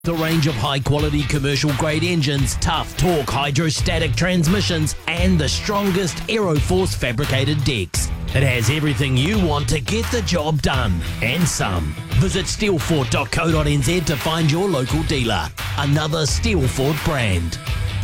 The range of high-quality commercial-grade engines, tough torque hydrostatic transmissions, and the strongest Aeroforce fabricated decks. It has everything you want to get the job done, and some. Visit steelfort.co.nz to find your local dealer. Another Steelfort brand.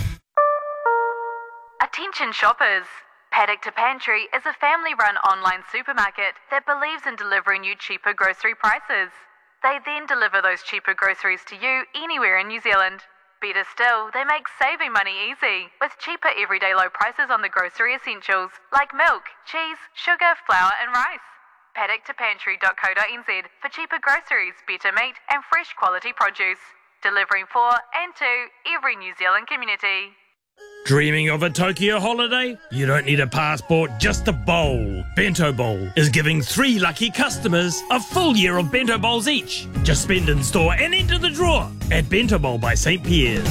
Attention shoppers! Paddock to Pantry is a family-run online supermarket that believes in delivering you cheaper grocery prices. They then deliver those cheaper groceries to you anywhere in New Zealand. Better still, they make saving money easy, with cheaper everyday low prices on the grocery essentials, like milk, cheese, sugar, flour and rice. Paddock2pantry.co.nz for cheaper groceries, better meat and fresh quality produce. Delivering for and to every New Zealand community. Dreaming of a Tokyo holiday? You don't need a passport, just a bowl. Bento Bowl is giving 3 lucky customers a full year of Bento Bowls each. Just spend in store and enter the draw at Bento Bowl by St. Pierre's.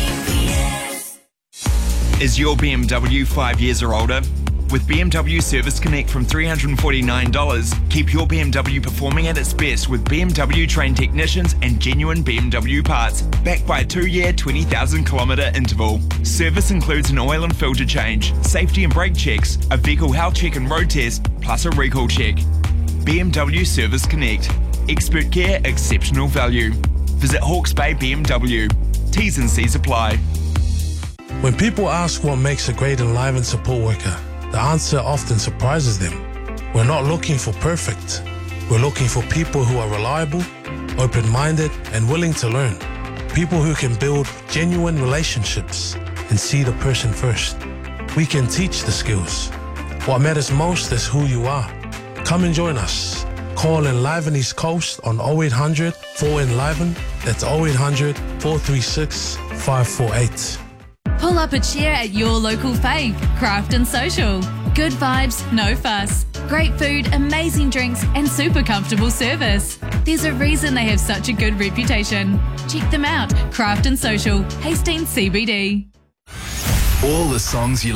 Is your BMW 5 years or older? With BMW Service Connect from $349, keep your BMW performing at its best with BMW trained technicians and genuine BMW parts, backed by a 2-year, 20,000-kilometre interval. Service includes an oil and filter change, safety and brake checks, a vehicle health check and road test, plus a recall check. BMW Service Connect. Expert care, exceptional value. Visit Hawke's Bay BMW. T's and C's apply. When people ask what makes a great Enliven support worker, the answer often surprises them. We're not looking for perfect. We're looking for people who are reliable, open-minded, and willing to learn. People who can build genuine relationships and see the person first. We can teach the skills. What matters most is who you are. Come and join us. Call Enliven East Coast on 0800 4ENLIVEN. That's 0800 436 548. Pull up a chair at your local fave, Craft and Social. Good vibes, no fuss. Great food, amazing drinks, and super comfortable service. There's a reason they have such a good reputation. Check them out, Craft and Social, Hastings CBD. All the songs you